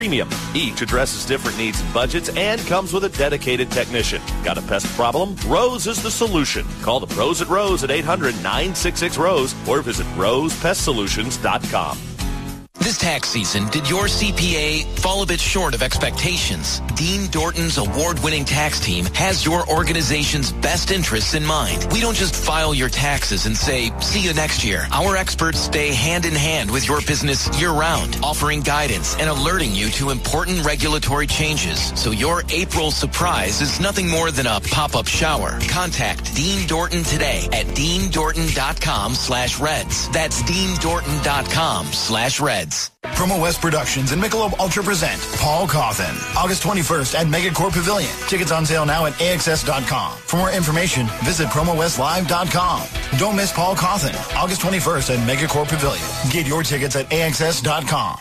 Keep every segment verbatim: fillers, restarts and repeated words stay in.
Premium. Each addresses different needs and budgets and comes with a dedicated technician. Got a pest problem? Rose is the solution. Call the pros at Rose at eight hundred, nine six six, ROSE or visit rose pest solutions dot com. This tax season, did your C P A fall a bit short of expectations? Dean Dorton's award-winning tax team has your organization's best interests in mind. We don't just file your taxes and say, see you next year. Our experts stay hand-in-hand with your business year-round, offering guidance and alerting you to important regulatory changes. So your April surprise is nothing more than a pop-up shower. Contact Dean Dorton today at dean dorton dot com slash reds. That's dean dorton dot com slash reds. Promo West Productions and Michelob Ultra present Paul Cauthen, August twenty-first at Megacorp Pavilion. Tickets on sale now at A X S dot com. For more information, visit promo west live dot com. Don't miss Paul Cauthen, August twenty-first at Megacorp Pavilion. Get your tickets at A X S dot com.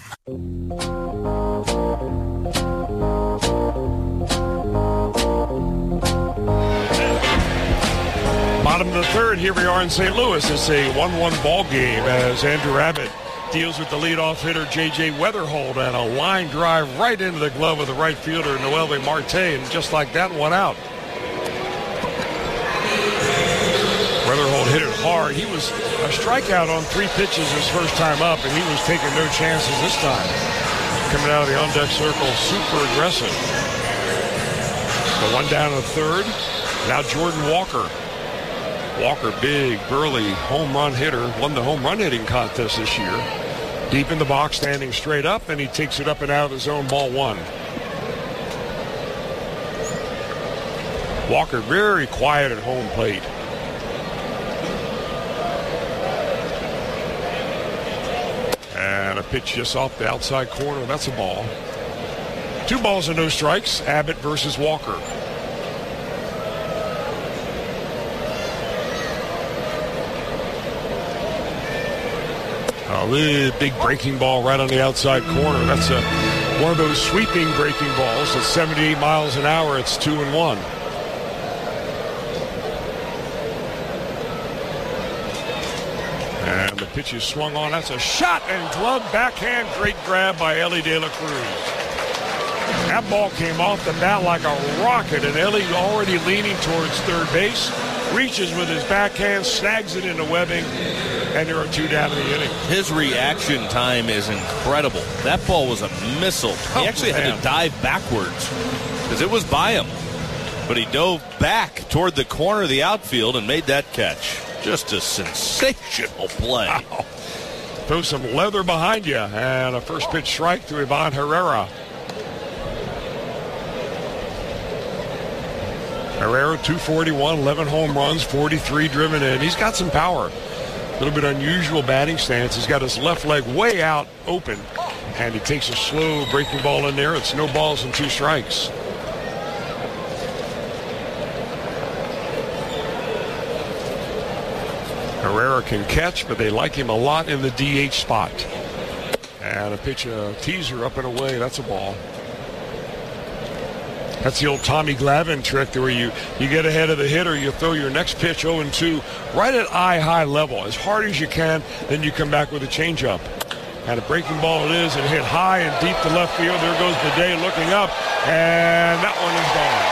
Bottom of the third, here we are in Saint Louis. It's a one one ball game as Andrew Abbott deals with the leadoff hitter, J J Weatherholt, and a line drive right into the glove of the right fielder, Noelvi Marte, and just like that, one out. Weatherholt hit it hard. He was a strikeout on three pitches his first time up, and he was taking no chances this time. Coming out of the on-deck circle, super aggressive. So one down to the third. Now Jordan Walker. Walker, big, burly home run hitter, won the home run hitting contest this year. Deep in the box, standing straight up, and he takes it up and out of the zone, ball one. Walker very quiet at home plate. And a pitch just off the outside corner, that's a ball. Two balls and no strikes, Abbott versus Walker. A big breaking ball right on the outside corner. That's a, one of those sweeping breaking balls. At seventy-eight miles an hour, it's two and one. And the pitch is swung on. That's a shot and glove backhand. Great grab by Ellie De La Cruz. That ball came off the bat like a rocket, and Ellie already leaning towards third base. Reaches with his backhand, snags it into Webbing, and there are two down in the inning. His reaction time is incredible. That ball was a missile. He actually oh, had to dive backwards because it was by him. But he dove back toward the corner of the outfield and made that catch. Just a sensational play. Wow. Throw some leather behind you. And a first pitch strike to Ivan Herrera. Herrera, two forty-one, eleven home runs, forty-three driven in. He's got some power. A little bit unusual batting stance. He's got his left leg way out open, and he takes a slow breaking ball in there. It's no balls and two strikes. Herrera can catch, but they like him a lot in the D H spot. And a pitch, a teaser up and away. That's a ball. That's the old Tommy Glavine trick where you, you get ahead of the hitter, you throw your next pitch oh and two right at eye-high level, as hard as you can, then you come back with a changeup. And a breaking ball it is, and hit high and deep to left field. There goes Bidet looking up, and that one is gone.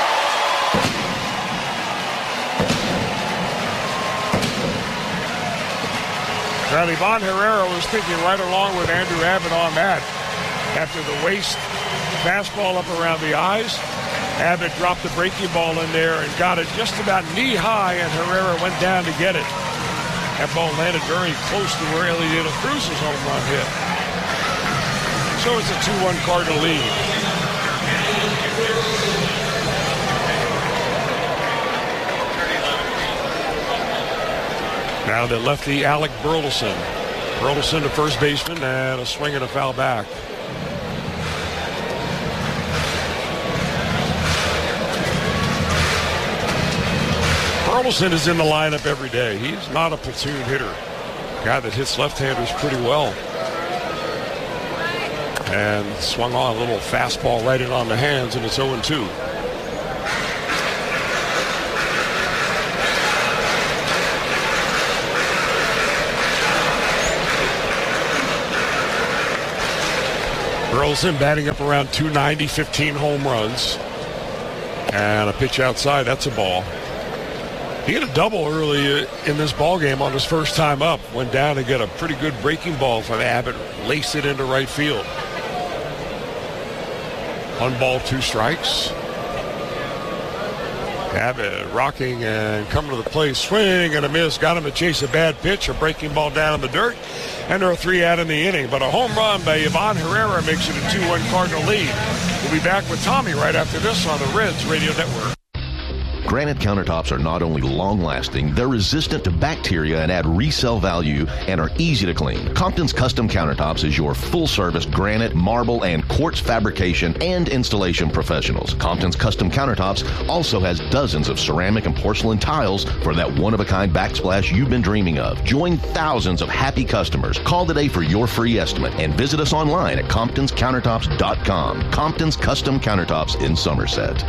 Well, Ivan Herrera was thinking right along with Andrew Abbott on that. After the waist fastball up around the eyes, Abbott dropped the breaking ball in there and got it just about knee high, and Herrera went down to get it. That ball landed very close to where Ellie De La Cruz's home run hit. So it's a two one Cardinal lead. Now to lefty Alec Burleson. Burleson, the first baseman, and a swing and a foul back. Burleson is in the lineup every day. He's not a platoon hitter. A guy that hits left-handers pretty well. And swung on a little fastball right in on the hands, and it's oh and two. Burleson batting up around two ninety, fifteen home runs. And a pitch outside, that's a ball. He hit a double early in this ball game on his first time up. Went down and got a pretty good breaking ball from Abbott. Laced it into right field. One ball, two strikes. Abbott rocking and coming to the plate. Swing and a miss. Got him to chase a bad pitch. A breaking ball down in the dirt. And there are three out in the inning. But a home run by Ivan Herrera makes it a two one Cardinal lead. We'll be back with Tommy right after this on the Reds Radio Network. Granite countertops are not only long-lasting, they're resistant to bacteria and add resale value and are easy to clean. Compton's Custom Countertops is your full-service granite, marble, and quartz fabrication and installation professionals. Compton's Custom Countertops also has dozens of ceramic and porcelain tiles for that one-of-a-kind backsplash you've been dreaming of. Join thousands of happy customers. Call today for your free estimate and visit us online at comptons countertops dot com. Compton's Custom Countertops in Somerset.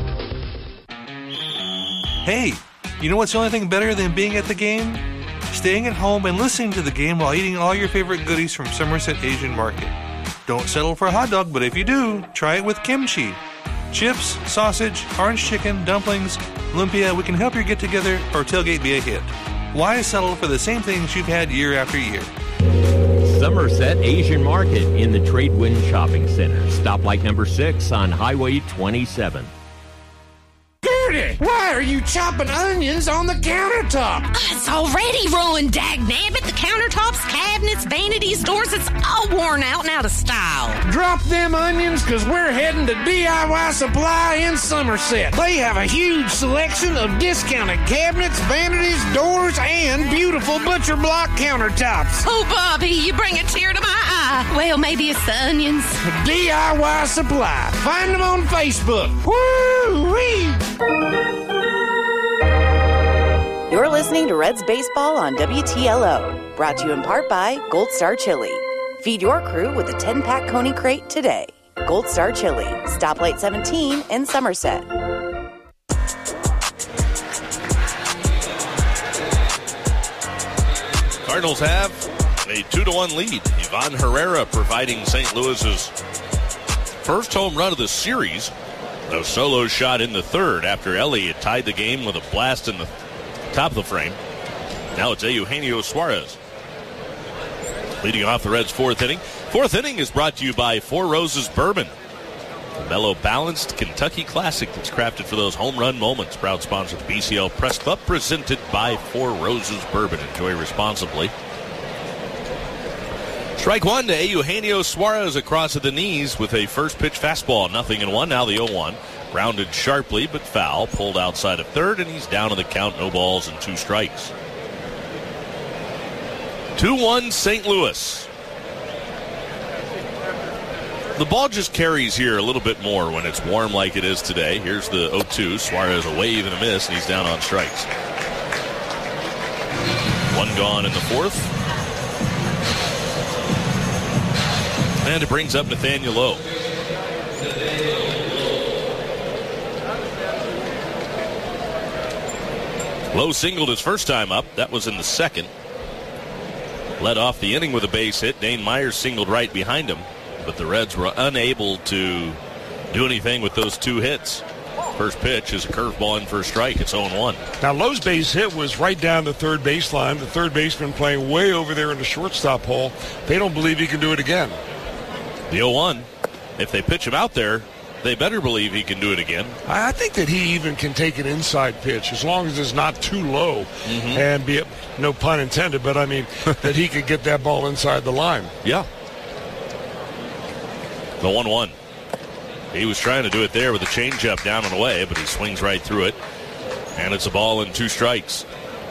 Hey, you know what's the only thing better than being at the game? Staying at home and listening to the game while eating all your favorite goodies from Somerset Asian Market. Don't settle for a hot dog, but if you do, try it with kimchi. Chips, sausage, orange chicken, dumplings, lumpia, we can help your get-together or tailgate be a hit. Why settle for the same things you've had year after year? Somerset Asian Market in the Tradewind Shopping Center. Stoplight number six on Highway twenty-seven. Gertie, why are you chopping onions on the countertop? It's already ruined, dagnabbit. The countertops, cabinets, vanities, doors, it's all worn out and out of style. Drop them onions, because we're heading to D I Y Supply in Somerset. They have a huge selection of discounted cabinets, vanities, doors, and beautiful butcher block countertops. Oh, Bobby, you bring a tear to my eye. Well, maybe it's the onions. D I Y Supply. Find them on Facebook. Woo-wee! You're listening to Reds Baseball on W T L O, brought to you in part by Gold Star Chili. Feed your crew with a ten-pack Coney Crate today. Gold Star Chili, Stoplight seventeen in Somerset. Cardinals have a two to one lead. Ivan Herrera providing Saint Louis's first home run of the series. A solo shot in the third after Elliott tied the game with a blast in the top of the frame. Now it's Eugenio Suarez leading off the Reds' fourth inning. Fourth inning is brought to you by Four Roses Bourbon, a mellow, balanced Kentucky classic that's crafted for those home run moments. Proud sponsor of the B C L Press Club, presented by Four Roses Bourbon. Enjoy responsibly. Strike one to Eugenio Suarez across the knees with a first pitch fastball. Nothing in one. Now the oh one. Grounded sharply but foul. Pulled outside of third, and he's down to the count. No balls and two strikes. two one Saint Louis. The ball just carries here a little bit more when it's warm like it is today. Here's the oh two. Suarez a wave and a miss, and he's down on strikes. One gone in the fourth. And it brings up Nathaniel Lowe. Lowe singled his first time up. That was in the second. Led off the inning with a base hit. Dane Myers singled right behind him. But the Reds were unable to do anything with those two hits. First pitch is a curveball in for a strike. It's oh one. Now, Lowe's base hit was right down the third baseline. The third baseman playing way over there in the shortstop hole. They don't believe he can do it again. The oh one, if they pitch him out there, they better believe he can do it again. I think that he even can take an inside pitch as long as it's not too low, mm-hmm. and be it, no pun intended, but I mean that he could get that ball inside the line. Yeah. The one one. He was trying to do it there with a changeup down and away, but he swings right through it, and it's a ball and two strikes.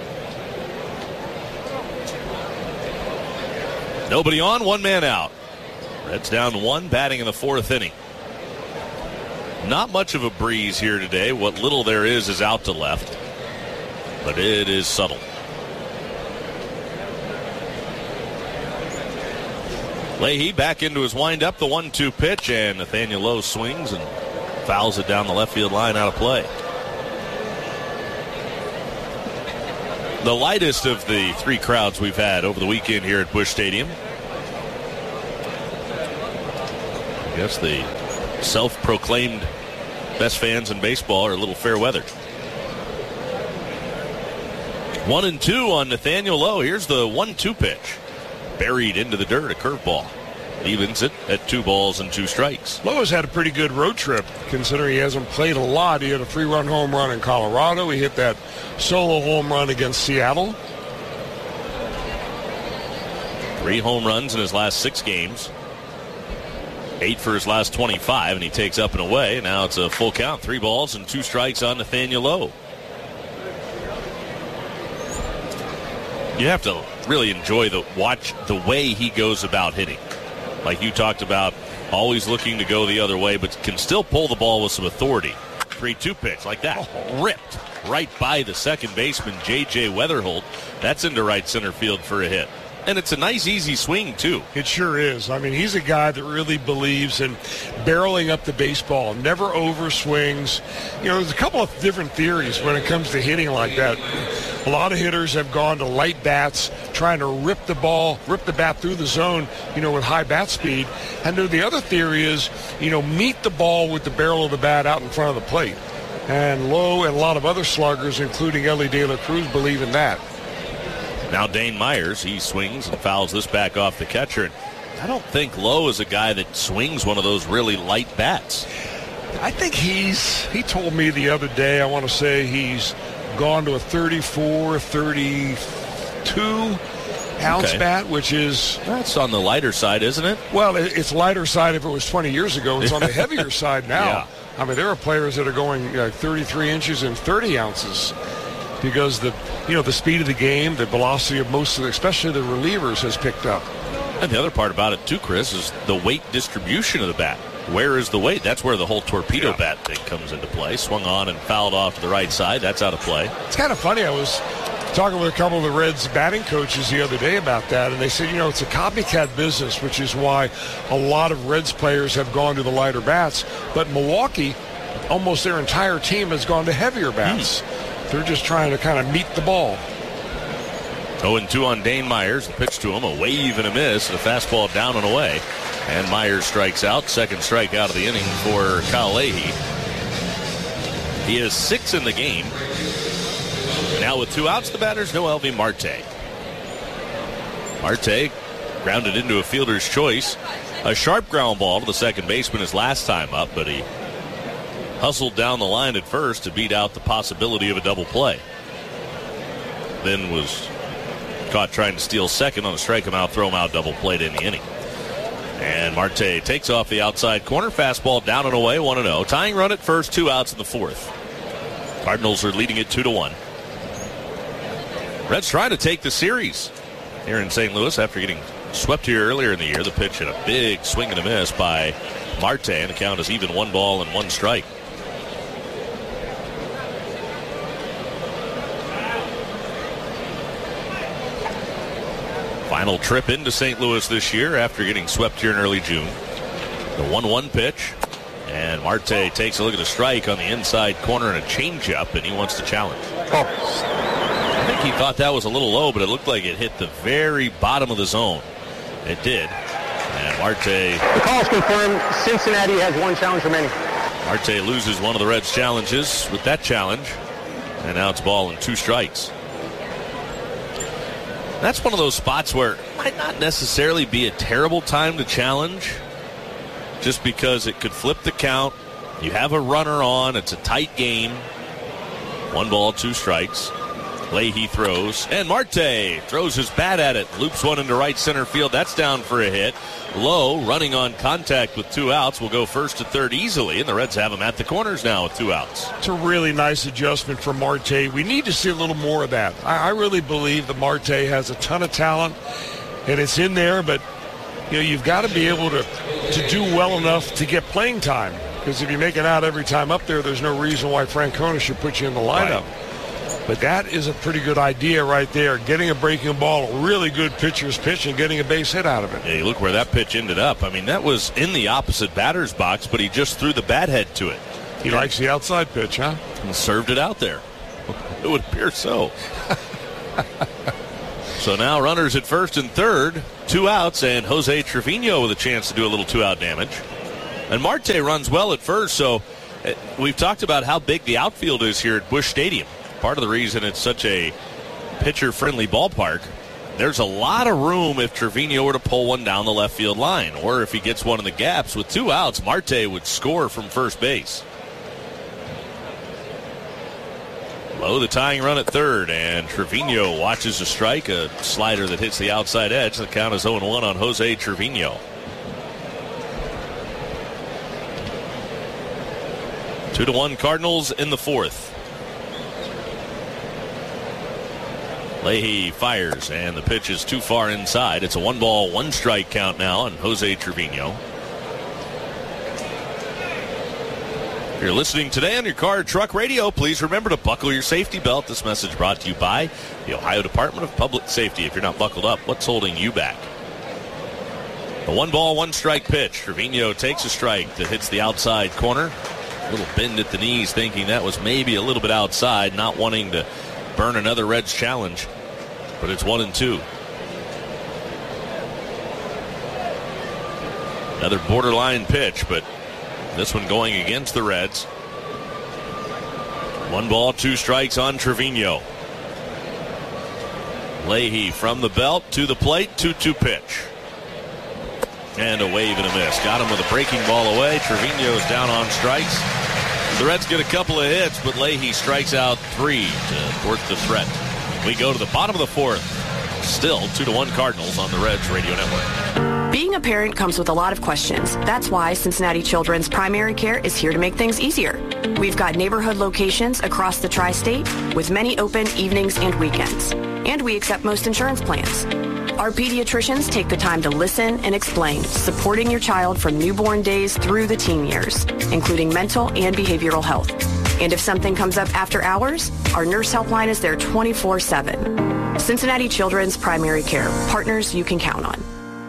Nobody on, one man out. Reds down one, batting in the fourth inning. Not much of a breeze here today. What little there is is out to left, but it is subtle. Leahy back into his windup, the one two pitch, and Nathaniel Lowe swings and fouls it down the left field line, out of play. The lightest of the three crowds we've had over the weekend here at Busch Stadium. I guess the self-proclaimed best fans in baseball are a little fair weather. One and two on Nathaniel Lowe. Here's the one two pitch. Buried into the dirt, a curveball. Evens it at two balls and two strikes. Lowe has had a pretty good road trip, considering he hasn't played a lot. He had a three-run home run in Colorado. He hit that solo home run against Seattle. Three home runs in his last six games. Eight for his last twenty-five, and he takes up and away. Now it's a full count. Three balls and two strikes on Nathaniel Lowe. You have to really enjoy the watch the way he goes about hitting. Like you talked about, always looking to go the other way, but can still pull the ball with some authority. three two pitch like that. Ripped right by the second baseman, J J Weatherholt. That's into right center field for a hit. And it's a nice, easy swing, too. It sure is. I mean, he's a guy that really believes in barreling up the baseball, never overswings. You know, there's a couple of different theories when it comes to hitting like that. A lot of hitters have gone to light bats, trying to rip the ball, rip the bat through the zone, you know, with high bat speed. And the other theory is, you know, meet the ball with the barrel of the bat out in front of the plate. And Lowe and a lot of other sluggers, including Ellie De La Cruz, believe in that. Now Dane Myers, he swings and fouls this back off the catcher. I don't think Lowe is a guy that swings one of those really light bats. I think he's, he told me the other day, I want to say he's gone to a thirty-four, thirty-two ounce okay. bat, which is... That's on the lighter side, isn't it? Well, it's lighter side if it was twenty years ago. It's on the heavier side now. Yeah. I mean, there are players that are going uh, thirty-three inches and thirty ounces. Because the you know the speed of the game, the velocity of most of the, especially the relievers, has picked up. And the other part about it too, Chris, is the weight distribution of the bat. Where is the weight? That's where the whole torpedo yeah. bat thing comes into play. Swung on and fouled off to the right side. That's out of play. It's kind of funny. I was talking with a couple of the Reds batting coaches the other day about that, and they said, you know, it's a copycat business, which is why a lot of Reds players have gone to the lighter bats. But Milwaukee, almost their entire team has gone to heavier bats. Hmm. They're just trying to kind of meet the ball. oh and two on Dane Myers. The pitch to him, a wave and a miss, and a fastball down and away. And Myers strikes out. Second strikeout of the inning for Kyle Leahy. He has six in the game. Now with two outs, the batter's Noelvi Marte. Marte grounded into a fielder's choice. A sharp ground ball to the second baseman his last time up, but he hustled down the line at first to beat out the possibility of a double play. Then was caught trying to steal second on a strike him out, throw him out, double play to end the inning. And Marte takes off the outside corner, fastball down and away, one and oh. Tying run at first, two outs in the fourth. Cardinals are leading it two to one. Reds trying to take the series here in Saint Louis after getting swept here earlier in the year. The pitch and a big swing and a miss by Marte, and the count is even one ball and one strike. Final trip into Saint Louis this year after getting swept here in early June. The one one pitch, and Marte takes a look at the strike on the inside corner and a changeup, and he wants to challenge. Oh. I think he thought that was a little low, but it looked like it hit the very bottom of the zone. It did. And Marte... The call is confirmed. Cincinnati has one challenge remaining. Marte loses one of the Reds' challenges with that challenge, and now it's ball and two strikes. That's one of those spots where it might not necessarily be a terrible time to challenge, just because it could flip the count. You have a runner on. It's a tight game. One ball, two strikes. Leahy throws, and Marte throws his bat at it. Loops one into right center field. That's down for a hit. Lowe, running on contact with two outs, will go first to third easily, and the Reds have him at the corners now with two outs. It's a really nice adjustment for Marte. We need to see a little more of that. I, I really believe that Marte has a ton of talent, and it's in there, but you know, you've got to be able to, to do well enough to get playing time, because if you make it out every time up there, there's no reason why Francona should put you in the lineup. Right. But that is a pretty good idea right there. Getting a breaking ball, a really good pitcher's pitch, and getting a base hit out of it. Yeah, you look where that pitch ended up. I mean, that was in the opposite batter's box, but he just threw the bat head to it. He yeah. likes the outside pitch, huh? And served it out there. It would appear so. So now runners at first and third, two outs, and Jose Trevino with a chance to do a little two-out damage. And Marte runs well at first, so we've talked about how big the outfield is here at Busch Stadium. Part of the reason it's such a pitcher-friendly ballpark. There's a lot of room if Trevino were to pull one down the left field line, or if he gets one in the gaps. With two outs, Marte would score from first base. Low the tying run at third, and Trevino watches a strike, a slider that hits the outside edge. The count is oh and one on Jose Trevino. Two to one Cardinals in the fourth. Leahy fires, and the pitch is too far inside. It's a one ball, one strike count now on Jose Trevino. If you're listening today on your car or truck radio, please remember to buckle your safety belt. This message brought to you by the Ohio Department of Public Safety. If you're not buckled up, what's holding you back? The one ball, one strike pitch. Trevino takes a strike that hits the outside corner. A little bend at the knees, thinking that was maybe a little bit outside, not wanting to burn another Reds challenge. But it's one and two. Another borderline pitch, but this one going against the Reds. One ball, two strikes on Trevino. Leahy from the belt to the plate, two two pitch. And a wave and a miss. Got him with a breaking ball away. Trevino's down on strikes. The Reds get a couple of hits, but Leahy strikes out three to thwart the threat. We go to the bottom of the fourth. Still two to one Cardinals on the Reds Radio Network. Being a parent comes with a lot of questions. That's why Cincinnati Children's Primary Care is here to make things easier. We've got neighborhood locations across the tri-state with many open evenings and weekends. And we accept most insurance plans. Our pediatricians take the time to listen and explain, supporting your child from newborn days through the teen years, including mental and behavioral health. And if something comes up after hours, our nurse helpline is there twenty-four seven. Cincinnati Children's Primary Care, partners you can count on.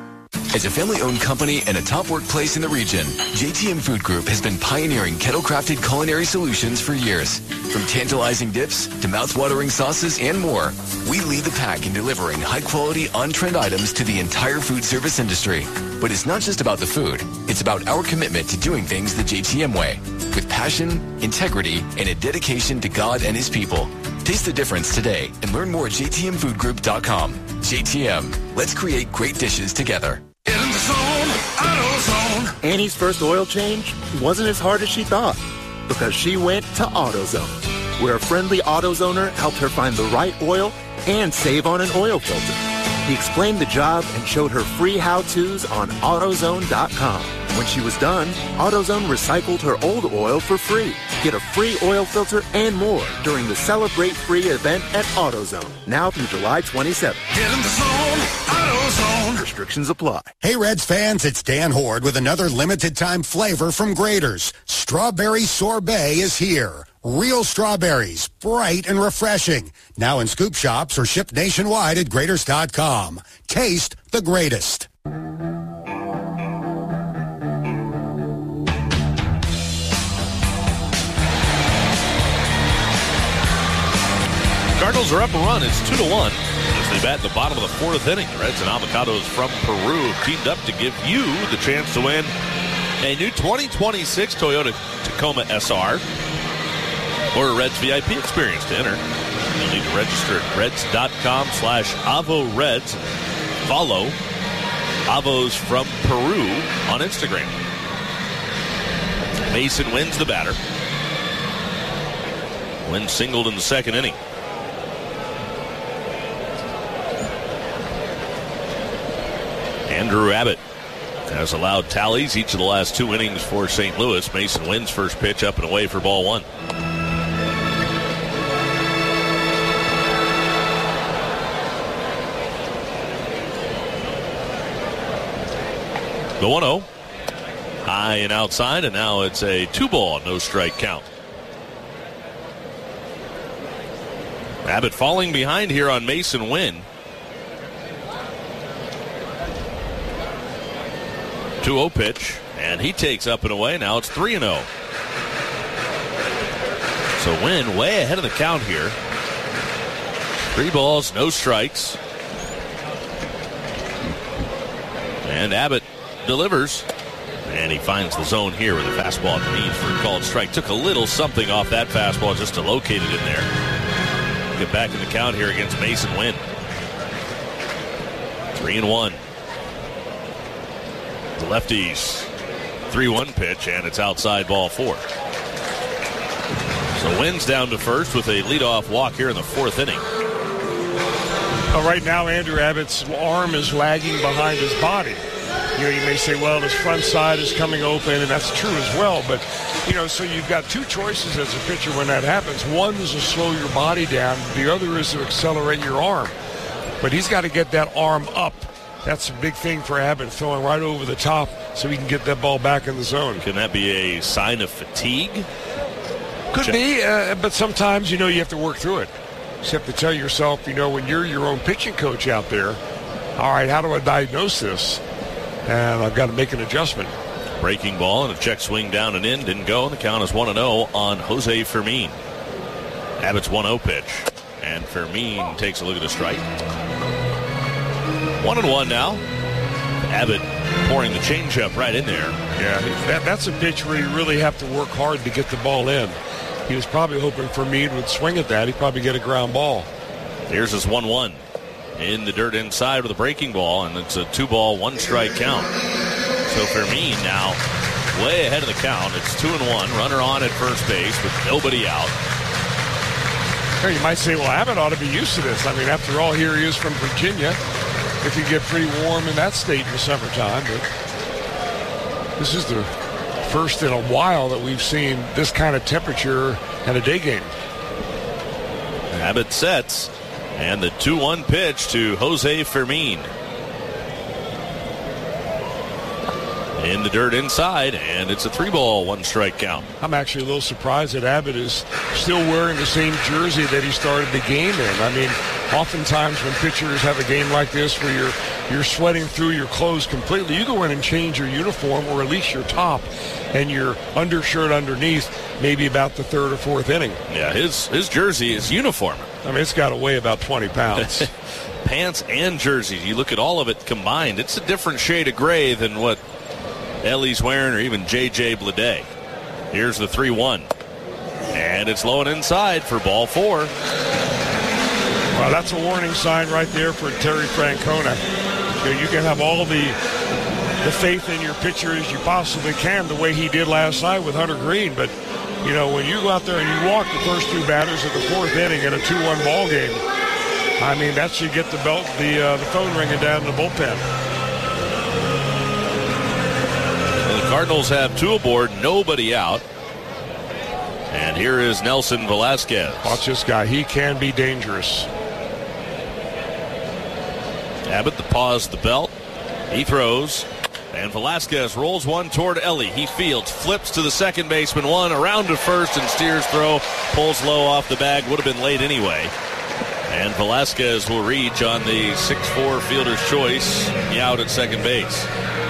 As a family-owned company and a top workplace in the region, J T M Food Group has been pioneering kettle-crafted culinary solutions for years. From tantalizing dips to mouth-watering sauces and more, we lead the pack in delivering high-quality, on-trend items to the entire food service industry. But it's not just about the food. It's about our commitment to doing things the J T M way, with passion, integrity, and a dedication to God and His people. Taste the difference today and learn more at j t m food group dot com. J T M, let's create great dishes together. In the zone, AutoZone. Annie's first oil change wasn't as hard as she thought because she went to AutoZone, where a friendly AutoZoner helped her find the right oil and save on an oil filter. He explained the job and showed her free how-tos on AutoZone dot com. When she was done, AutoZone recycled her old oil for free. Get a free oil filter and more during the Celebrate Free event at AutoZone, now through July twenty-seventh. Get in the zone, AutoZone. Restrictions apply. Hey, Reds fans, it's Dan Horde with another limited-time flavor from Grater's. Strawberry Sorbet is here. Real strawberries, bright and refreshing. Now in scoop shops or shipped nationwide at Graters dot com. Taste the greatest. Cardinals are up a run. It's two to one as they bat in the bottom of the fourth inning. The Reds and Avocados from Peru teamed up to give you the chance to win a new twenty twenty-six Toyota Tacoma S R or a Reds V I P experience. To enter, you'll need to register at Reds dot com slash Avo Reds. Follow Avos from Peru on Instagram. Mason wins the batter. Wynn singled in the second inning. Andrew Abbott has allowed tallies each of the last two innings for Saint Louis. Mason Wynn's first pitch up and away for ball one. The one oh. High and outside, and now it's a two ball, no strike count. Abbott falling behind here on Mason Wynn. two oh pitch, and he takes up and away. Now it's three and oh. So Wynn way ahead of the count here. Three balls, no strikes. And Abbott delivers. And he finds the zone here with a fastball at the knees for a called strike. Took a little something off that fastball just to locate it in there. Get back in the count here against Mason Wynn. Three and one. The lefties. three one pitch, and it's outside ball four. So Wynn's down to first with a leadoff walk here in the fourth inning. Well, right now, Andrew Abbott's arm is lagging behind his body. You know, you may say, well, his front side is coming open, and that's true as well. But, you know, so you've got two choices as a pitcher when that happens. One is to slow your body down. The other is to accelerate your arm. But he's got to get that arm up. That's a big thing for Abbott, throwing right over the top so he can get that ball back in the zone. Can that be a sign of fatigue? Could be, uh, but sometimes, you know, you have to work through it. You just have to tell yourself, you know, when you're your own pitching coach out there, all right, how do I diagnose this? And I've got to make an adjustment. Breaking ball and a check swing down and in. Didn't go, and the count is one and oh on Jose Fermin. Abbott's one oh pitch. And Fermin takes a look at the strike. One and one now. Abbott pouring the changeup right in there. Yeah, that, that's a pitch where you really have to work hard to get the ball in. He was probably hoping Fermin would swing at that. He'd probably get a ground ball. Here's his one one. In the dirt inside with a breaking ball, and it's a two-ball, one-strike count. So Fermin now way ahead of the count. It's two and one. Runner on at first base with nobody out. You might say, well, Abbott ought to be used to this. I mean, after all, here he is from Virginia. It can get pretty warm in that state in the summertime, but this is the first in a while that we've seen this kind of temperature in a day game. Abbott sets, and the two one pitch to Jose Fermin. In the dirt inside, and it's a three-ball, one-strike count. I'm actually a little surprised that Abbott is still wearing the same jersey that he started the game in. I mean, oftentimes when pitchers have a game like this where you're you're sweating through your clothes completely, you go in and change your uniform, or at least your top and your undershirt underneath, maybe about the third or fourth inning. Yeah, his his jersey is uniform. I mean, it's got to weigh about twenty pounds. Pants and jerseys, you look at all of it combined, it's a different shade of gray than what Ellie's wearing, or even J J Bleday. Here's the three one. And it's low and inside for ball four. Well, that's a warning sign right there for Terry Francona. You know, you can have all the the faith in your pitcher as you possibly can, the way he did last night with Hunter Green. But, you know, when you go out there and you walk the first two batters of the fourth inning in a two one ball game, I mean, that should get the belt, the uh, the phone ringing down in the bullpen. Cardinals have two aboard, nobody out. And here is Nelson Velasquez. Watch this guy. He can be dangerous. Abbott, the pause, the belt. He throws. And Velasquez rolls one toward Ellie. He fields, flips to the second baseman, one around to first, and steers throw. Pulls low off the bag. Would have been late anyway. And Velasquez will reach on the six four fielder's choice. He out at second base.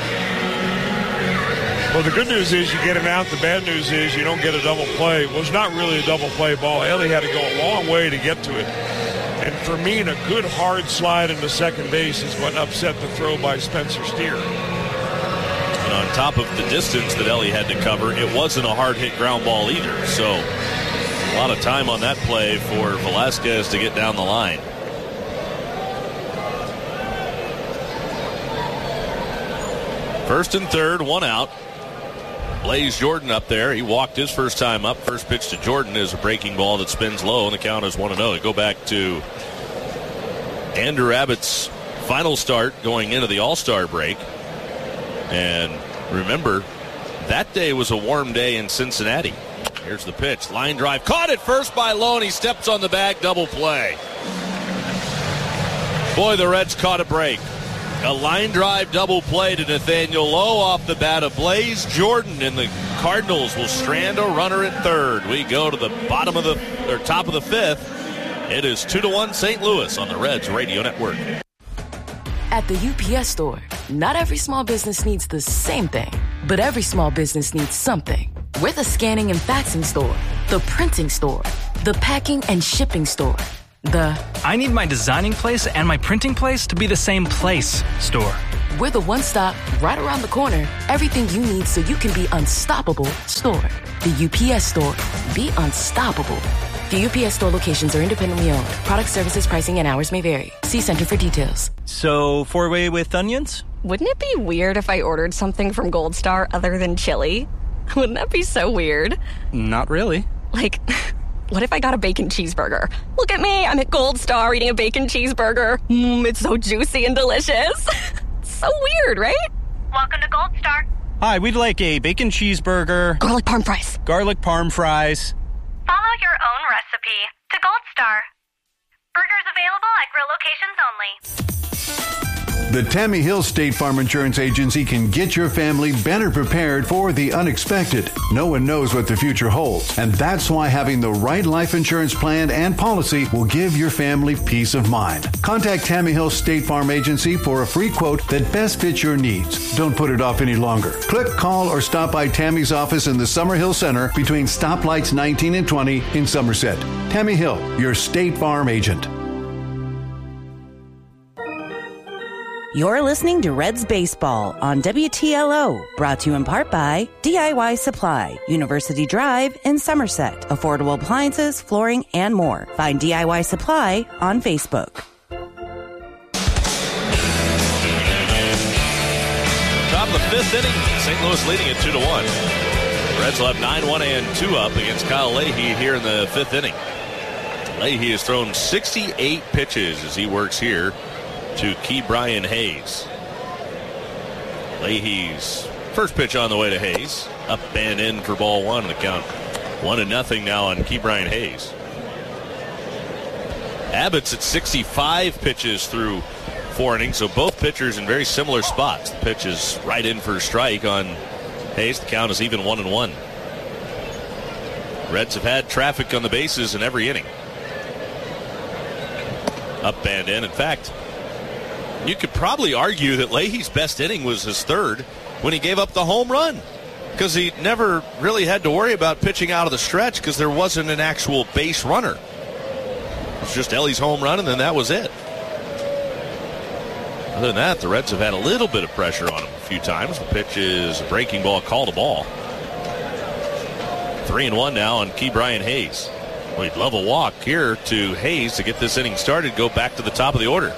Well, the good news is you get him out. The bad news is you don't get a double play. Well, it's not really a double play ball. Ellie had to go a long way to get to it. And for me, a good hard slide into second base is what upset the throw by Spencer Steer. And on top of the distance that Ellie had to cover, it wasn't a hard hit ground ball either. So a lot of time on that play for Velasquez to get down the line. First and third, one out. Blaze Jordan up there. He walked his first time up. First pitch to Jordan is a breaking ball that spins low, and the count is one and oh. Go back to Andrew Abbott's final start going into the All-Star break. And remember, that day was a warm day in Cincinnati. Here's the pitch. Line drive. Caught it first by Lowe, and he steps on the bag. Double play. Boy, the Reds caught a break. A line drive double play to Nathaniel Lowe off the bat of Blaze Jordan, and the Cardinals will strand a runner at third. We go to the bottom of the or top of the fifth. It is two to one Saint Louis on the Reds Radio Network. At the U P S Store, not every small business needs the same thing, but every small business needs something. We're the scanning and faxing store, the printing store, the packing and shipping store. The I need my designing place and my printing place to be the same place store. We're the one-stop, right around the corner, everything you need so you can be unstoppable store. The U P S Store. Be unstoppable. The U P S Store locations are independently owned. Product, services, pricing, and hours may vary. See Center for details. So, four-way with onions? Wouldn't it be weird if I ordered something from Gold Star other than chili? Wouldn't that be so weird? Not really. Like, what if I got a bacon cheeseburger? Look at me, I'm at Gold Star eating a bacon cheeseburger. Mmm, it's so juicy and delicious. So weird, right? Welcome to Gold Star. Hi, we'd like a bacon cheeseburger. Garlic parm fries. Garlic parm fries. Follow your own recipe to Gold Star. Burgers available at grill locations only. The Tammy Hill State Farm Insurance Agency can get your family better prepared for the unexpected. No one knows what the future holds, and that's why having the right life insurance plan and policy will give your family peace of mind. Contact Tammy Hill State Farm Agency for a free quote that best fits your needs. Don't put it off any longer. Click, call, or stop by Tammy's office in the Summerhill Center between stoplights nineteen and twenty in Somerset. Tammy Hill, your State Farm agent. You're listening to Reds Baseball on W T L O, brought to you in part by D I Y Supply, University Drive in Somerset. Affordable appliances, flooring, and more. Find D I Y Supply on Facebook. Top of the fifth inning, Saint Louis leading it two to one. Reds will have nine one and two up against Kyle Leahy here in the fifth inning. Leahy has thrown sixty-eight pitches as he works here to Ke'Bryan Hayes. Leahy's first pitch on the way to Hayes. Up and in for ball one. The count one to nothing now on Ke'Bryan Hayes. Abbott's at sixty-five pitches through four innings, so both pitchers in very similar spots. The pitch is right in for a strike on Hayes. The count is even one and one. Reds have had traffic on the bases in every inning. Up and in. In fact, you could probably argue that Leahy's best inning was his third when he gave up the home run, because he never really had to worry about pitching out of the stretch because there wasn't an actual base runner. It was just Ellie's home run, and then that was it. Other than that, the Reds have had a little bit of pressure on him a few times. The pitch is a breaking ball, called a ball. Three and one now on Ke'Bryan Hayes. We'd love a walk here to Hayes to get this inning started, go back to the top of the order.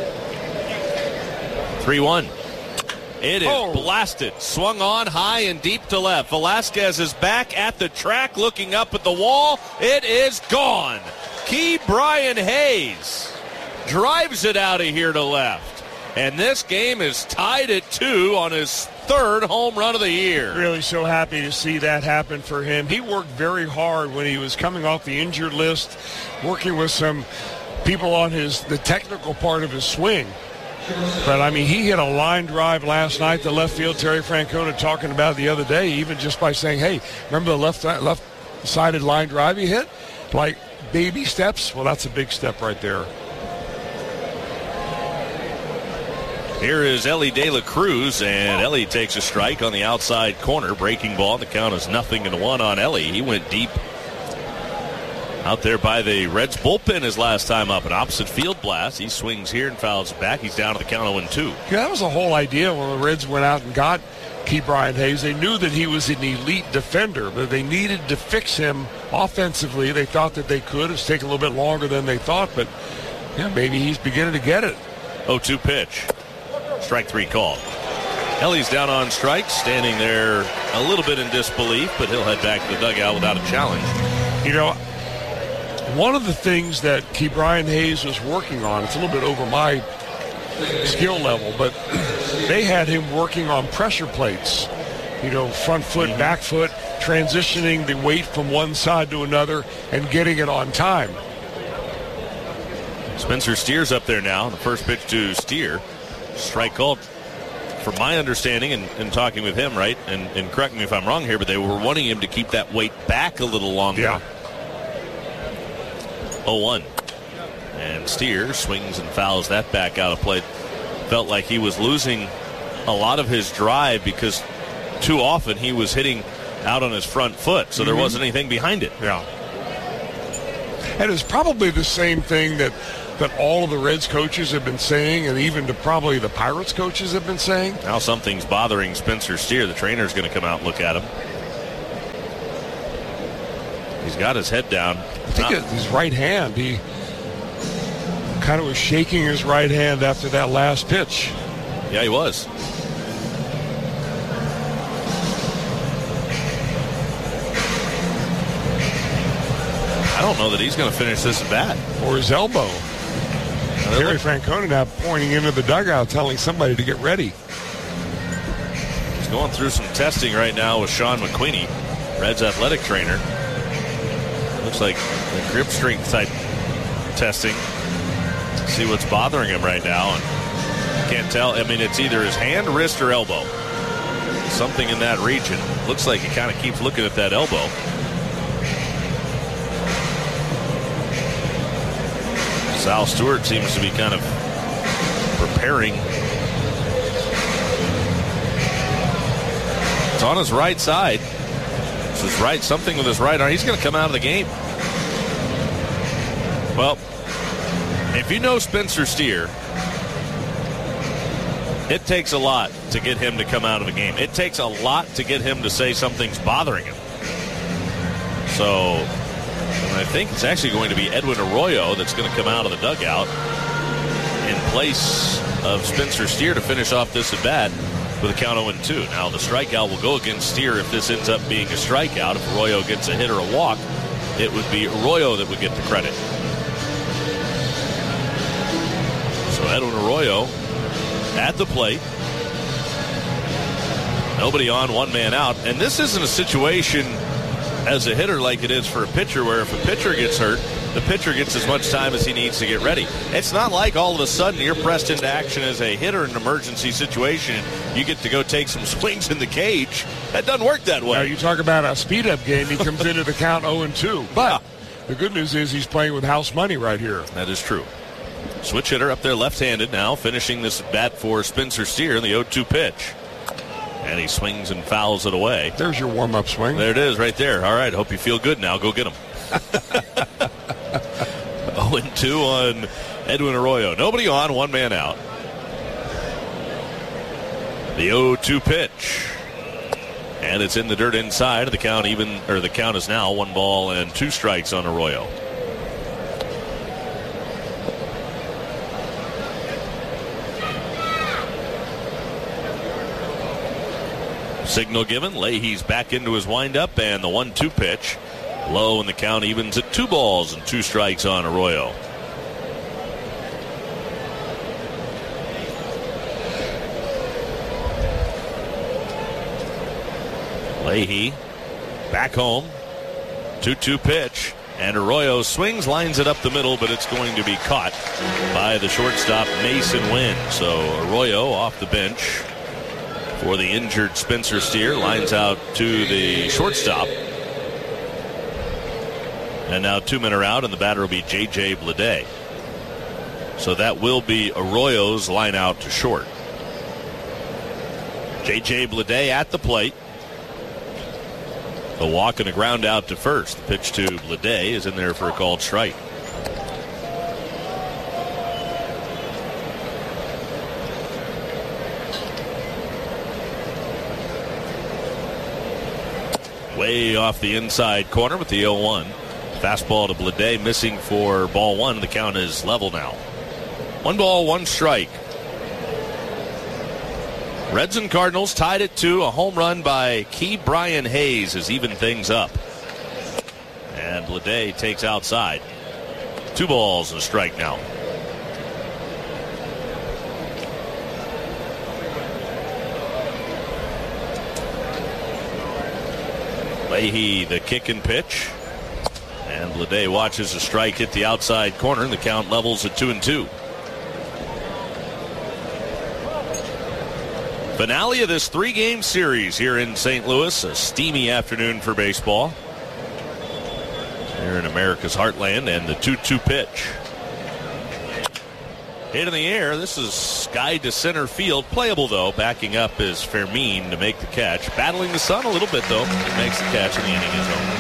three one. It is oh. blasted. Swung on high and deep to left. Velasquez is back at the track looking up at the wall. It is gone. Ke'Bryan Hayes drives it out of here to left. And this game is tied at two on his third home run of the year. Really so happy to see that happen for him. He worked very hard when he was coming off the injured list, working with some people on his the technical part of his swing. But, I mean, he hit a line drive last night to left field. Terry Francona talking about it the other day, even just by saying, hey, remember the left left-sided line drive he hit? Like baby steps? Well, that's a big step right there. Here is Ellie De La Cruz, and Ellie takes a strike on the outside corner. Breaking ball. The count is nothing and one on Ellie. He went deep out there by the Reds bullpen his last time up. An opposite field blast. He swings here and fouls back. He's down to the count oh and two. Yeah, that was the whole idea when the Reds went out and got Ke'Bryan Hayes. They knew that he was an elite defender, but they needed to fix him offensively. They thought that they could. It's taken a little bit longer than they thought, but yeah, maybe he's beginning to get it. oh two pitch. Strike three called. Ellie's down on strikes, standing there a little bit in disbelief, but he'll head back to the dugout without a challenge. You know, one of the things that Ke'Bryan Hayes was working on, it's a little bit over my skill level, but they had him working on pressure plates. You know, front foot, mm-hmm. back foot, transitioning the weight from one side to another and getting it on time. Spencer Steer's up there now. The first pitch to Steer. Strike called. From my understanding and, and talking with him, right, and, and correct me if I'm wrong here, but they were wanting him to keep that weight back a little longer. Yeah. oh one. And Steer swings and fouls that back out of play. Felt like he was losing a lot of his drive because too often he was hitting out on his front foot, so mm-hmm. there wasn't anything behind it. Yeah. And it's probably the same thing that, that all of the Reds coaches have been saying, and even to probably the Pirates coaches have been saying. Now something's bothering Spencer Steer. The trainer's going to come out and look at him. He's got his head down. I think Not, his right hand. He kind of was shaking his right hand after that last pitch. Yeah, he was. I don't know that he's going to finish this at bat. Or his elbow. Terry Francona now pointing into the dugout, telling somebody to get ready. He's going through some testing right now with Sean McQueenie, Reds athletic trainer. Looks like the grip strength type testing. See what's bothering him right now. And can't tell. I mean, it's either his hand, wrist, or elbow. Something in that region. Looks like he kind of keeps looking at that elbow. Sal Stewart seems to be kind of preparing. It's on his right side. It's his right, something with his right arm. He's going to come out of the game. Well, if you know Spencer Steer, it takes a lot to get him to come out of a game. It takes a lot to get him to say something's bothering him. So I think it's actually going to be Edwin Arroyo that's going to come out of the dugout in place of Spencer Steer to finish off this at bat with a count oh and two. Now the strikeout will go against Steer if this ends up being a strikeout. If Arroyo gets a hit or a walk, it would be Arroyo that would get the credit. So Edwin Arroyo at the plate. Nobody on, one man out. And this isn't a situation as a hitter like it is for a pitcher, where if a pitcher gets hurt, the pitcher gets as much time as he needs to get ready. It's not like all of a sudden you're pressed into action as a hitter in an emergency situation. You get to go take some swings in the cage. That doesn't work that way. Now, you talk about a speed-up game. He comes into the count oh and two. But yeah. The good news is he's playing with house money right here. That is true. Switch hitter up there left-handed now, finishing this bat for Spencer Steer in the oh two pitch. And he swings and fouls it away. There's your warm-up swing. There it is right there. All right, hope you feel good now. Go get him. oh and two on Edwin Arroyo. Nobody on, one man out. The oh two pitch. And it's in the dirt inside. The count even, or the count is now one ball and two strikes on Arroyo. Signal given. Leahy's back into his windup, and the one two pitch. Low, and the count evens at two balls and two strikes on Arroyo. Leahy back home. two two pitch. And Arroyo swings, lines it up the middle, but it's going to be caught by the shortstop, Mason Wynn. So Arroyo off the bench for the injured Spencer Steer, lines out to the shortstop. And now two men are out, and the batter will be J J Bleday. So that will be Arroyo's line out to short. J J Bleday at the plate. A walk and a ground out to first. The pitch to Bleday is in there for a called strike. Way off the inside corner with the oh one. Fastball to Bleday, missing for ball one. The count is level now. One ball, one strike. Reds and Cardinals tied at two. A home run by Key Brian Hayes has evened things up. And Bleday takes outside. Two balls and a strike now. Leahy, the kick and pitch. And Bleday watches a strike hit the outside corner. The count levels at two and two. Finale of this three-game series here in Saint Louis. A steamy afternoon for baseball here in America's heartland. And the two two pitch. Hit in the air. This is skied to center field. Playable, though. Backing up is Fermin to make the catch. Battling the sun a little bit, though. It makes the catch, and the inning is over.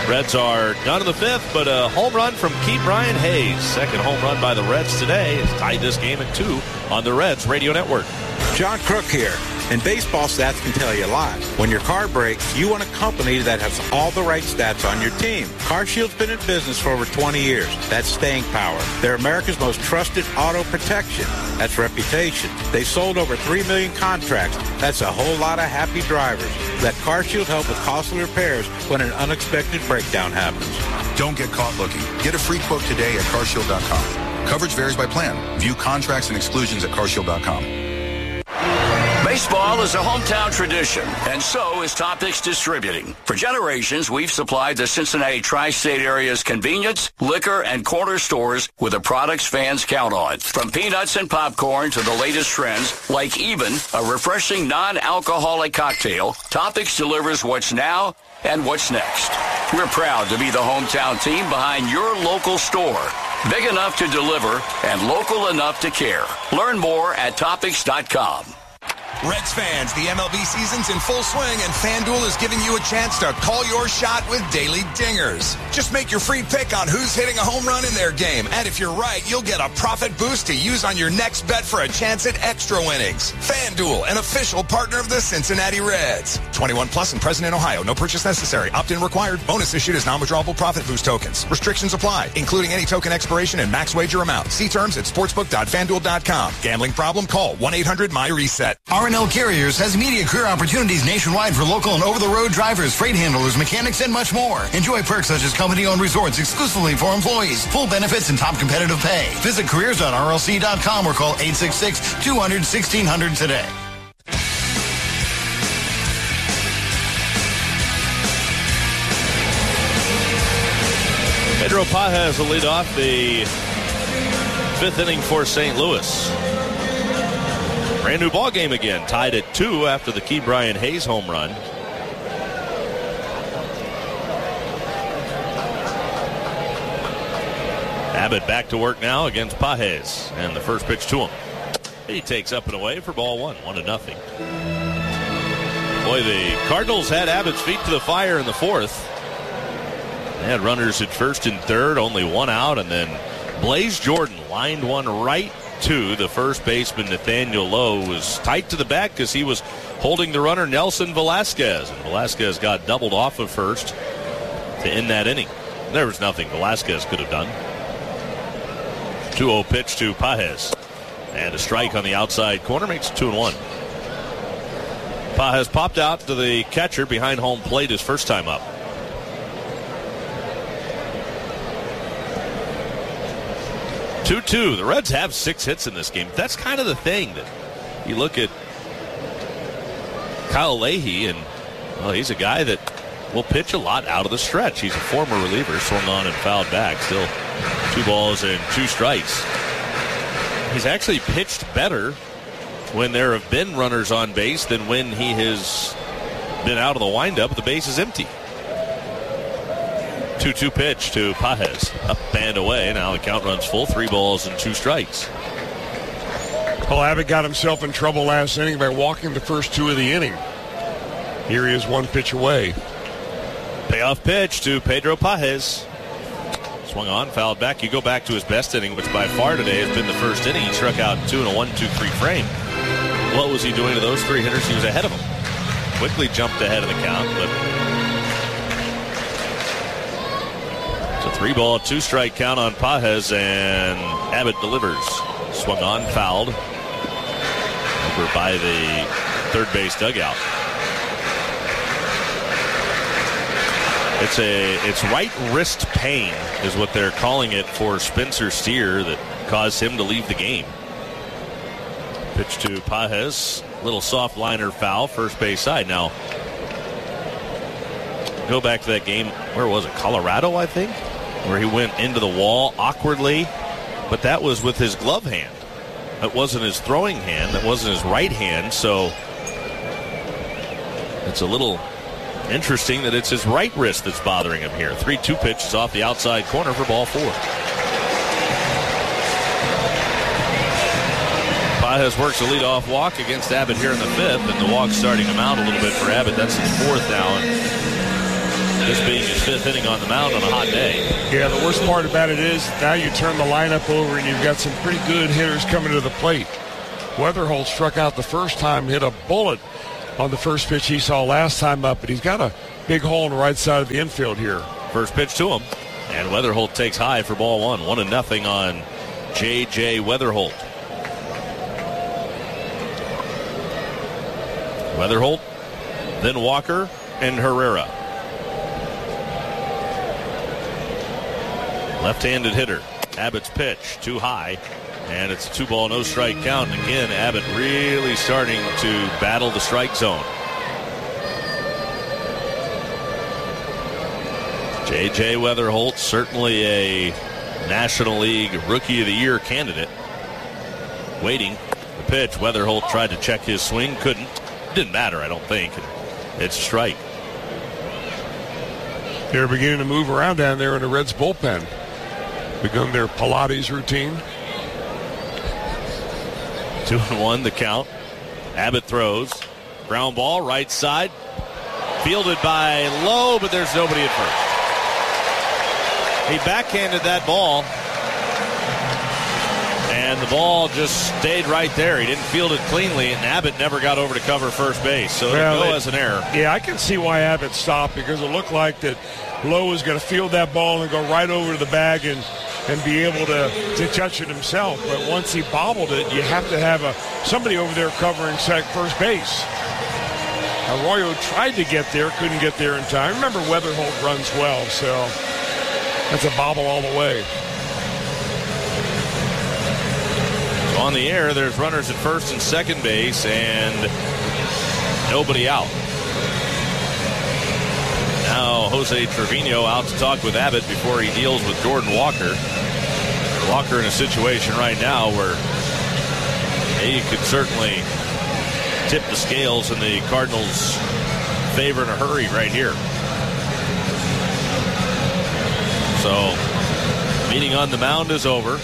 Reds are done in the fifth, but a home run from Ke'Bryan Hayes. Second home run by the Reds today has tied this game at two on the Reds Radio Network. John Crook here. And baseball stats can tell you a lot. When your car breaks, you want a company that has all the right stats on your team. CarShield's been in business for over twenty years. That's staying power. They're America's most trusted auto protection. That's reputation. They sold over three million contracts. That's a whole lot of happy drivers. Let CarShield help with costly repairs when an unexpected breakdown happens. Don't get caught looking. Get a free quote today at car shield dot com. Coverage varies by plan. View contracts and exclusions at car shield dot com. Baseball is a hometown tradition, and so is Topics Distributing. For generations, we've supplied the Cincinnati tri-state area's convenience, liquor, and corner stores with the products fans count on. From peanuts and popcorn to the latest trends, like even a refreshing non-alcoholic cocktail, Topics delivers what's now and what's next. We're proud to be the hometown team behind your local store. Big enough to deliver and local enough to care. Learn more at topics dot com. Reds fans, the M L B season's in full swing, and FanDuel is giving you a chance to call your shot with daily dingers. Just make your free pick on who's hitting a home run in their game, and if you're right, you'll get a profit boost to use on your next bet for a chance at extra winnings. FanDuel, an official partner of the Cincinnati Reds. twenty-one plus and present in Ohio. No purchase necessary. Opt-in required. Bonus issued as non-withdrawable profit boost tokens. Restrictions apply, including any token expiration and max wager amount. See terms at sportsbook dot fan duel dot com. Gambling problem? Call one eight hundred my reset. R and L Carriers has immediate career opportunities nationwide for local and over-the-road drivers, freight handlers, mechanics, and much more. Enjoy perks such as company-owned resorts exclusively for employees, full benefits, and top competitive pay. Visit careers dot R L C dot com or call eight six six, two hundred, sixteen hundred today. Pedro Pages will lead off the fifth inning for Saint Louis. Brand new ball game again, tied at two after the Ke'Bryan Hayes home run. Abbott back to work now against Pages, and the first pitch to him. He takes up and away for ball one, one to nothing. Boy, the Cardinals had Abbott's feet to the fire in the fourth. They had runners at first and third, only one out, and then Blaze Jordan lined one right to the first baseman. Nathaniel Lowe was tight to the back because he was holding the runner Nelson Velasquez, and Velasquez got doubled off of first to end that inning. There was nothing Velasquez could have done. two oh pitch to Pages, and a strike on the outside corner makes it two and one. Pages popped out to the catcher behind home plate his first time up. two two. The Reds have six hits in this game. That's kind of the thing that you look at Kyle Leahy, and well, he's a guy that will pitch a lot out of the stretch. He's a former reliever, swung on and fouled back. Still two balls and two strikes. He's actually pitched better when there have been runners on base than when he has been out of the windup. The base is empty. two two pitch to Pages. Up and away. Now the count runs full. Three balls and two strikes. Well, Abbott got himself in trouble last inning by walking the first two of the inning. Here he is one pitch away. Payoff pitch to Pedro Pages. Swung on, fouled back. You go back to his best inning, which by far today has been the first inning. He struck out two in a one two three frame. What was he doing to those three hitters? He was ahead of them. Quickly jumped ahead of the count, but it's a three ball, two strike count on Pages, and Abbott delivers. Swung on, fouled. Over by the third base dugout. It's a it's right wrist pain is what they're calling it for Spencer Steer that caused him to leave the game. Pitch to Pages, little soft liner foul, first base side. Now, go back to that game, where was it, Colorado, I think, where he went into the wall awkwardly, but that was with his glove hand. That wasn't his throwing hand, that wasn't his right hand, so it's a little interesting that it's his right wrist that's bothering him here. three two pitch is off the outside corner for ball four. Pages works a leadoff walk against Abbott here in the fifth, and the walk starting him out a little bit for Abbott. That's his fourth now. And This being his fifth inning on the mound on a hot day. Yeah, the worst part about it is now you turn the lineup over and you've got some pretty good hitters coming to the plate. Weatherholt struck out the first time, hit a bullet on the first pitch he saw last time up, but he's got a big hole on the right side of the infield here. First pitch to him, and Weatherholt takes high for ball one. One and nothing on J J. Weatherholt. Weatherholt, then Walker and Herrera. Left-handed hitter. Abbott's pitch, too high. And it's a two-ball, no-strike count. And again, Abbott really starting to battle the strike zone. J J. Weatherholt, certainly a National League Rookie of the Year candidate. Waiting. The pitch. Weatherholt tried to check his swing. Couldn't. Didn't matter, I don't think. It's a strike. They're beginning to move around down there in the Reds bullpen. Begun their Pilates routine. Two and one, the count. Abbott throws. Ground ball, right side. Fielded by Lowe, but there's nobody at first. He backhanded that ball. And the ball just stayed right there. He didn't field it cleanly, and Abbott never got over to cover first base. So well, it'll go it, as an error. Yeah, I can see why Abbott stopped, because it looked like that Lowe was going to field that ball and go right over to the bag and, and be able to, to touch it himself. But once he bobbled it, you have to have a somebody over there covering second, first base. Arroyo tried to get there, couldn't get there in time. Remember, Weatherholt runs well, so that's a bobble all the way. So on the air, there's runners at first and second base, and nobody out. Now Jose Trevino out to talk with Abbott before he deals with Jordan Walker. Walker in a situation right now where he could certainly tip the scales in the Cardinals' favor in a hurry right here. So, meeting on the mound is over.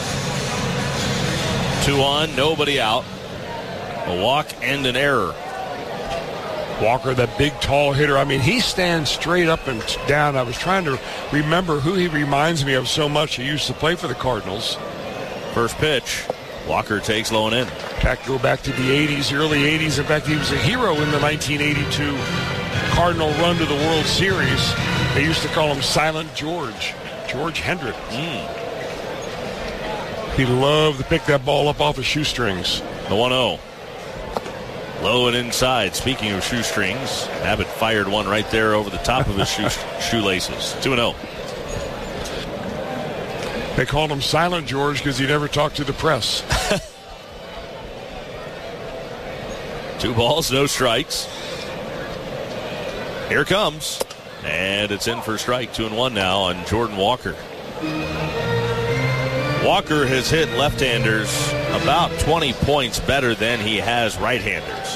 Two on, nobody out. A walk and an error. Walker, that big, tall hitter. I mean, he stands straight up and down. I was trying to remember who he reminds me of so much. He used to play for the Cardinals. First pitch. Walker takes low and in. In fact, go back to the eighties, early eighties. In fact, he was a hero in the nineteen eighty-two Cardinal run to the World Series. They used to call him Silent George, George Hendrick. Mm. He loved to pick that ball up off his shoestrings. The one oh. Low and inside. Speaking of shoestrings, Abbott fired one right there over the top of his shoe, shoelaces. two and oh. They called him Silent George because he never talked to the press. Two balls, no strikes. Here comes. And it's in for strike. Two and one now on Jordan Walker. Walker has hit left-handers about twenty points better than he has right-handers.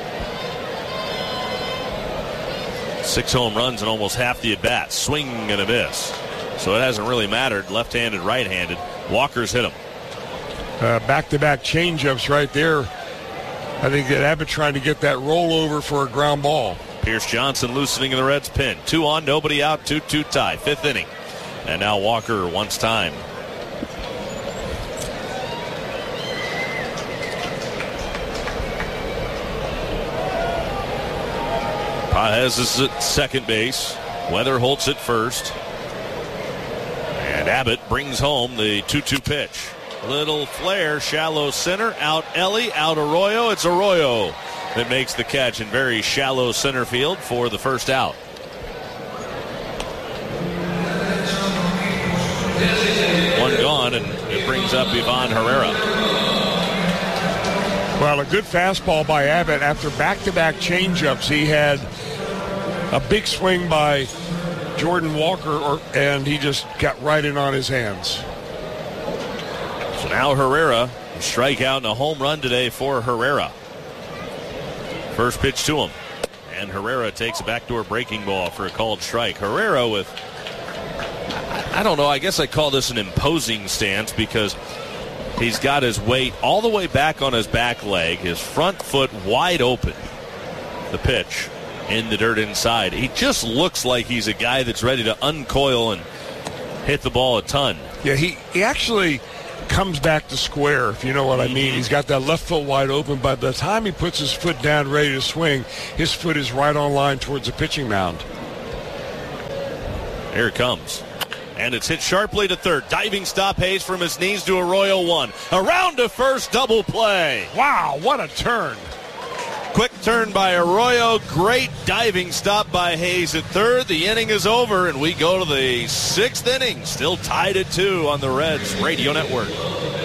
Six home runs and almost half the at-bats. Swing and a miss. So it hasn't really mattered, left-handed, right-handed. Walker's hit him. Uh, back-to-back changeups right there. I think that Abbott trying to get that rollover for a ground ball. Pierce Johnson loosening in the Reds' pin. Two on, nobody out, two two tie. Fifth inning. And now Walker wants time. Paez is at second base. Weatherholt's at first. And Abbott brings home the two two pitch. Little flare, shallow center. Out Ellie, out Arroyo. It's Arroyo that makes the catch in very shallow center field for the first out. One gone, and it brings up Ivan Herrera. Well, a good fastball by Abbott. After back-to-back changeups, he had a big swing by Jordan Walker, or, and he just got right in on his hands. So now Herrera, a strikeout and a home run today for Herrera. First pitch to him. And Herrera takes a backdoor breaking ball for a called strike. Herrera with, I don't know, I guess I call this an imposing stance because he's got his weight all the way back on his back leg, his front foot wide open. The pitch. in the dirt inside. He just looks like he's a guy that's ready to uncoil and hit the ball a ton. Yeah, he, he actually comes back to square, if you know what I mean. He's got that left foot wide open. By the time he puts his foot down ready to swing, his foot is right on line towards the pitching mound. Here it comes. And it's hit sharply to third. Diving stop, Hayes from his knees to Arroyo one. Around to first, double play. Wow, what a turn. Quick turn by Arroyo. Great diving stop by Hayes at third. The inning is over, and we go to the sixth inning. Still tied at two on the Reds Radio Network.